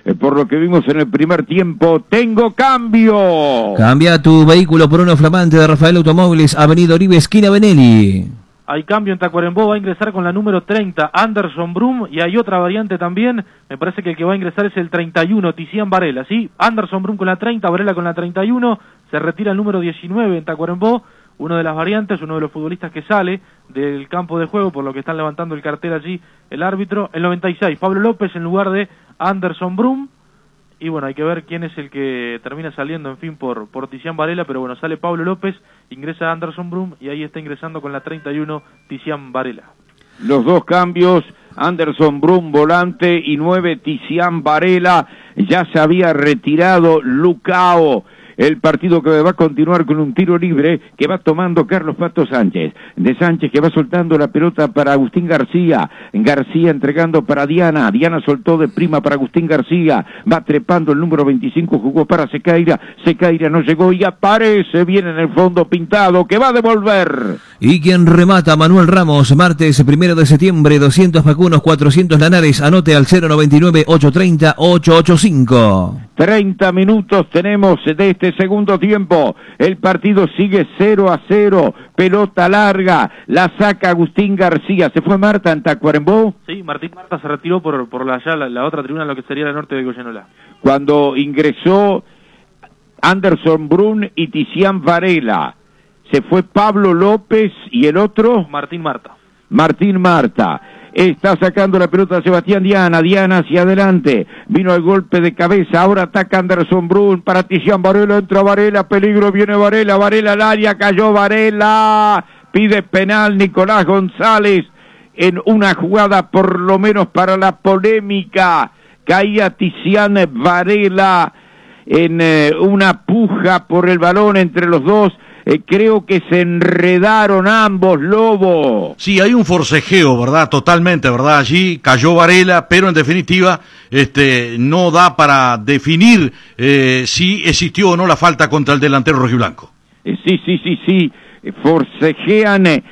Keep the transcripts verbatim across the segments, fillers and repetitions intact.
eh, por lo que vimos en el primer tiempo. ¡Tengo cambio! Cambia tu vehículo por uno flamante de Rafael Automóviles, Avenida Oribe, esquina Benelli. Hay cambio en Tacuarembó, va a ingresar con la número treinta, Anderson Brum, y hay otra variante también, me parece que el que va a ingresar es el treinta y uno, Tizian Varela, ¿sí? Anderson Brum con la treinta, Varela con la treinta y uno, se retira el número diecinueve en Tacuarembó, uno de las variantes, uno de los futbolistas que sale del campo de juego, por lo que están levantando el cartel allí el árbitro, el noventa y seis, Pablo López en lugar de Anderson Brum, y bueno, hay que ver quién es el que termina saliendo, en fin, por, por Tizian Varela, pero bueno, sale Pablo López, ingresa Anderson Brum, y ahí está ingresando con la treinta y uno Tizian Varela. Los dos cambios, Anderson Brum, volante, y nueve, Tizian Varela. Ya se había retirado Lucao. El partido que va a continuar con un tiro libre que va tomando Carlos Pato Sánchez. De Sánchez que va soltando la pelota para Agustín García. García entregando para Diana. Diana soltó de prima para Agustín García. Va trepando el número veinticinco, jugó para Sequeira. Sequeira no llegó y aparece bien en el fondo Pintado que va a devolver. Y quien remata, Manuel Ramos, martes primero de septiembre, doscientos vacunos, cuatrocientos lanares. Anote al cero noventa y nueve, ochocientos treinta, ochocientos ochenta y cinco. treinta minutos tenemos de este segundo tiempo. El partido sigue cero a cero. Pelota larga. La saca Agustín García. ¿Se fue Marta en Tacuarembó? Sí, Martín Marta se retiró por, por la, allá, la, la otra tribuna, lo que sería la norte de Goyenola. Cuando ingresó Anderson Brum y Tizian Varela. Se fue Pablo López y el otro... Martín Marta. Martín Marta. Está sacando la pelota Sebastián Diana, Diana hacia adelante, vino el golpe de cabeza, ahora ataca Anderson Brum para Tizian Varela, entra Varela, peligro, viene Varela, Varela al área, cayó Varela, pide penal Nicolás González, en una jugada por lo menos para la polémica, caía Tizian Varela en eh, una puja por el balón entre los dos. Eh, creo que se enredaron ambos, Lobo. Sí, hay un forcejeo, ¿verdad? Totalmente, ¿verdad? Allí cayó Varela, pero en definitiva este, no da para definir eh, si existió o no la falta contra el delantero rojiblanco. Eh, sí, sí, sí, sí, forcejean eh,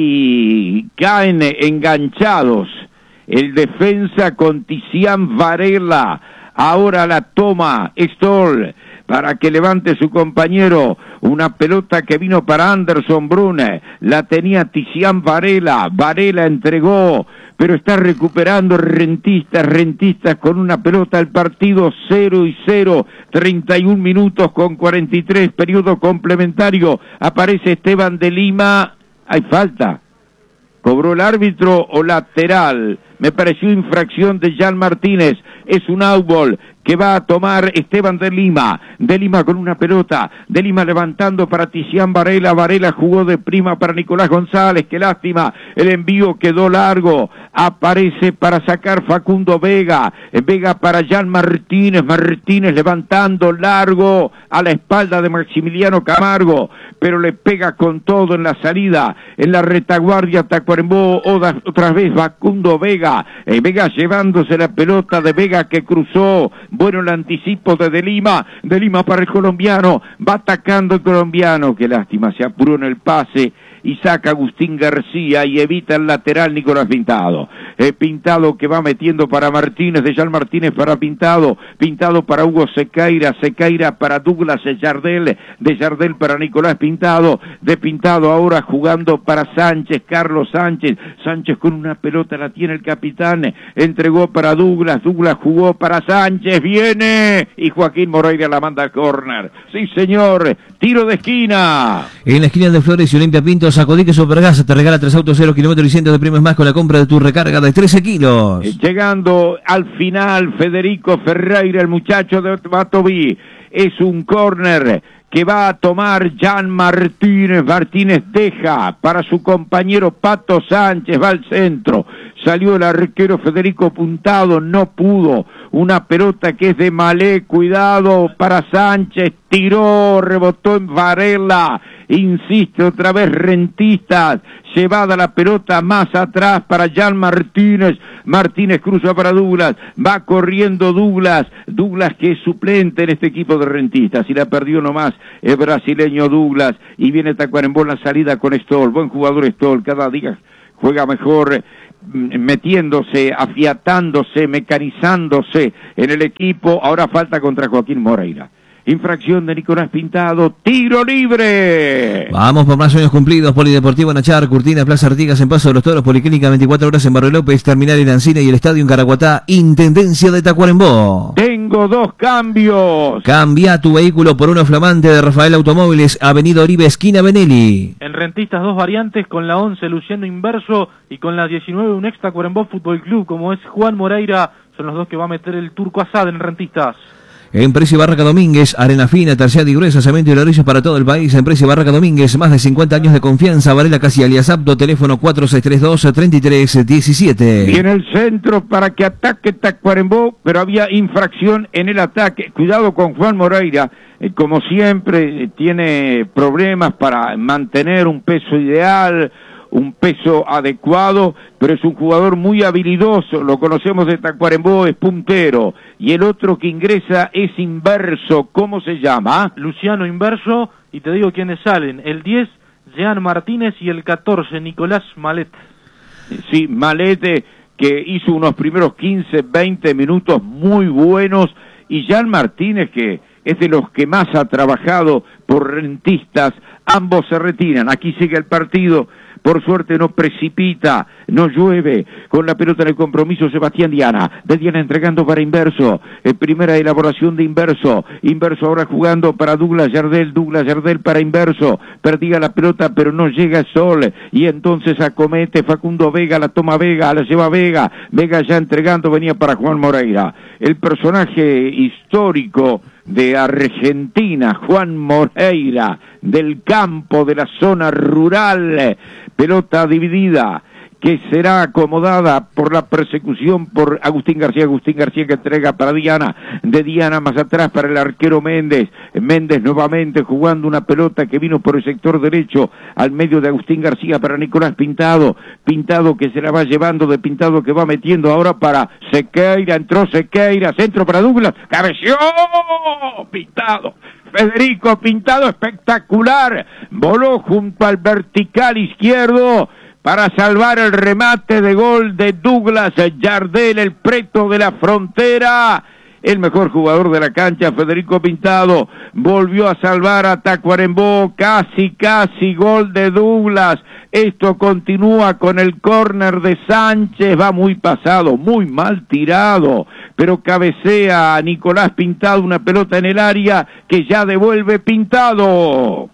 y caen eh, enganchados. El defensa con Tizian Varela, ahora la toma Stoll para que levante su compañero, una pelota que vino para Anderson Brum, la tenía Tizian Varela, Varela entregó, pero está recuperando Rentistas, Rentistas con una pelota, el partido cero y cero, treinta y un minutos con cuarenta y tres, periodo complementario, aparece Esteban de Lima, hay falta, cobró el árbitro o lateral, me pareció infracción de Jan Martínez, es un outball que va a tomar Esteban de Lima, de Lima con una pelota, de Lima levantando para Tizian Varela, Varela jugó de prima para Nicolás González, qué lástima, el envío quedó largo, aparece para sacar Facundo Vega, Vega para Jan Martínez, Martínez levantando largo a la espalda de Maximiliano Camargo, pero le pega con todo en la salida, en la retaguardia Tacuarembó, otra vez Facundo Vega, eh, Vega llevándose la pelota de Vega que cruzó, bueno el anticipo de De Lima, De Lima para el colombiano, va atacando el colombiano, qué lástima, se apuró en el pase y saca Agustín García y evita el lateral Nicolás Pintado. Eh, Pintado que va metiendo para Martínez, de Jan Martínez para Pintado, Pintado para Hugo Sequeira, Sequeira para Douglas Yardel, de Yardel para Nicolás Pintado, de Pintado ahora jugando para Sánchez, Carlos Sánchez, Sánchez con una pelota la tiene el capitán, entregó para Douglas, Douglas jugó para Sánchez, viene, y Joaquín Moreira la manda al córner. Sí señor, tiro de esquina. En la esquina de Flores y Olimpia Pinto, Sacodique Supergas te regala tres autos cero kilómetros y cientos de premios más con la compra de tu recarga de trece kilos. Eh, llegando al final, Federico Ferreira, el muchacho de Batoví, es un córner que va a tomar Jan Martínez, Martínez deja para su compañero Pato Sánchez, va al centro, salió el arquero Federico Puntado, no pudo, una pelota que es de Malé, cuidado para Sánchez, tiró, rebotó en Varela, insiste otra vez Rentistas, llevada la pelota más atrás para Jan Martínez, Martínez cruza para Douglas, va corriendo Douglas, Douglas que es suplente en este equipo de Rentistas, y la perdió nomás el brasileño Douglas, y viene Tacuarembó en la salida con Stoll, buen jugador Stoll, cada día juega mejor, metiéndose, afiatándose, mecanizándose en el equipo. Ahora falta contra Joaquín Moreira. Infracción de Nicolás Pintado, tiro libre. Vamos por más sueños cumplidos. Polideportivo Nachar, Curtina, Plaza Artigas, en Paso de los Toros, Policlínica veinticuatro horas en Barrio López, Terminal en Ancina y el Estadio en Caraguatá, Intendencia de Tacuarembó. Tengo dos cambios. Cambia tu vehículo por uno flamante de Rafael Automóviles, Avenida Oribe, esquina Benelli. En Rentistas dos variantes, con la once Luciano Inverso y con la diecinueve un ex Tacuarembó Fútbol Club, como es Juan Moreira, son los dos que va a meter el Turco Asad en Rentistas. En Precio Barraca Domínguez, arena fina, terciada y gruesa, cemento y ladrillos para todo el país. En Precio Barraca Domínguez, más de cincuenta años de confianza. Varela Casi alias Apto, teléfono cuatro seis tres dos, tres tres uno siete. Y en el centro para que ataque Tacuarembó, pero había infracción en el ataque. Cuidado con Juan Moreira, eh, como siempre, eh, tiene problemas para mantener un peso ideal, un peso adecuado, pero es un jugador muy habilidoso, lo conocemos de Tacuarembó, es puntero, y el otro que ingresa es Inverso. ¿Cómo se llama? Luciano Inverso, y te digo quiénes salen, el diez, Jean Martínez, y el catorce, Nicolás Malet. Sí, Malet, que hizo unos primeros quince, veinte minutos muy buenos, y Jean Martínez, que es de los que más ha trabajado por Rentistas. Ambos se retiran, aquí sigue el partido. Por suerte no precipita, no llueve. Con la pelota en el compromiso, Sebastián Diana. De Diana entregando para Inverso. En primera elaboración de Inverso. Inverso ahora jugando para Douglas Yardel. Douglas Yardel para Inverso. Perdía la pelota, pero no llega Sol. Y entonces acomete Facundo Vega. La toma Vega, la lleva Vega. Vega ya entregando, venía para Juan Moreira. El personaje histórico de Argentina, Juan Moreira, del campo, de la zona rural. Pelota dividida, que será acomodada por la persecución por Agustín García. Agustín García que entrega para Diana, de Diana más atrás para el arquero Méndez. Méndez nuevamente jugando una pelota que vino por el sector derecho al medio de Agustín García para Nicolás Pintado. Pintado que se la va llevando, de Pintado que va metiendo ahora para Sequeira. Entró Sequeira, centro para Douglas, cabeció Pintado. Federico Pintado, espectacular, voló junto al vertical izquierdo para salvar el remate de gol de Douglas Yardel, el preto de la frontera. El mejor jugador de la cancha, Federico Pintado, volvió a salvar a Tacuarembó, casi, casi gol de Douglas. Esto continúa con el córner de Sánchez, va muy pasado, muy mal tirado, pero cabecea a Nicolás Pintado, una pelota en el área que ya devuelve Pintado.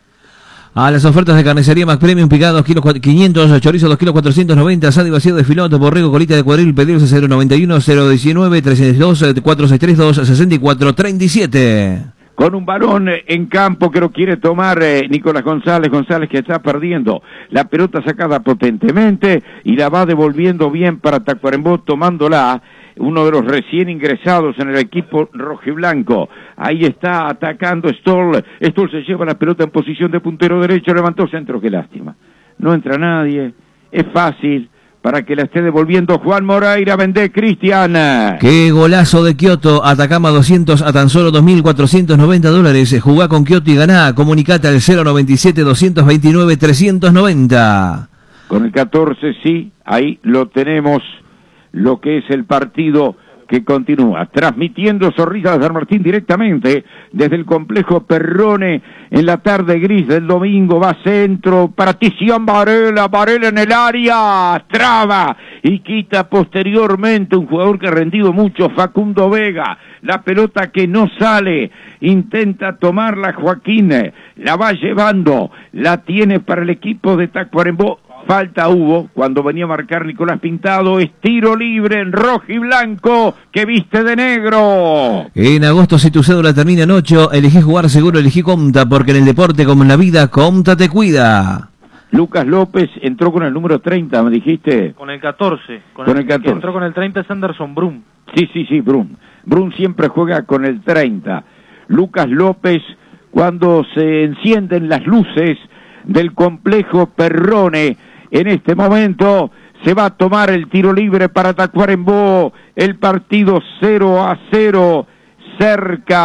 A las ofertas de carnicería Max Premium, picado dos kilos quinientos, chorizo dos kilos cuatrocientos noventa, asado y vacío de filoto, borrego, colita de cuadril, pedidos a cero noventa y uno, cero diecinueve, trescientos dos, cuatro seis tres dos, sesenta y cuatro treinta y siete. Con un balón en campo que lo quiere tomar eh, Nicolás González, González que está perdiendo la pelota sacada potentemente y la va devolviendo bien para Tacuarembó, tomándola uno de los recién ingresados en el equipo rojiblanco. Ahí está atacando Stoll. Stoll se lleva la pelota en posición de puntero derecho, levantó centro, qué lástima. No entra nadie, es fácil para que la esté devolviendo Juan Moreira. Vendé, Cristian. Qué golazo de Kioto, Atacama doscientos a tan solo dos mil cuatrocientos noventa dólares. Jugá con Kioto y ganá. Comunicate al cero noventa y siete, doscientos veintinueve, trescientos noventa. Con el catorce, sí, ahí lo tenemos. Lo que es el partido que continúa, transmitiendo Zorrilla de San Martín directamente desde el complejo Perrone en la tarde gris del domingo. Va centro para Tizián Varela, Varela en el área, traba y quita posteriormente un jugador que ha rendido mucho, Facundo Vega. La pelota que no sale, intenta tomarla Joaquín, la va llevando, la tiene para el equipo de Tacuarembó. Falta hubo cuando venía a marcar Nicolás Pintado. Es tiro libre en rojo y blanco que viste de negro. En agosto, si tu cédula termina en ocho, elegí jugar seguro, elegí Comta, porque en el deporte como en la vida, Comta te cuida. Lucas López entró con el número treinta, me dijiste. Con el catorce. Con, con el, el catorce. Que entró con el treinta es Anderson Brum. Sí, sí, sí, Brum. Brum siempre juega con el treinta. Lucas López, cuando se encienden las luces del complejo Perrone, en este momento se va a tomar el tiro libre para Tacuarembó. El partido cero a cero, cerca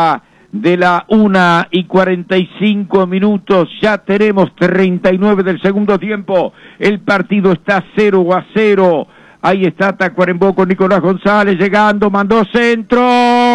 de la una y cuarenta y cinco minutos, ya tenemos treinta y nueve del segundo tiempo, el partido está cero a cero, ahí está Tacuarembó con Nicolás González llegando, mandó centro.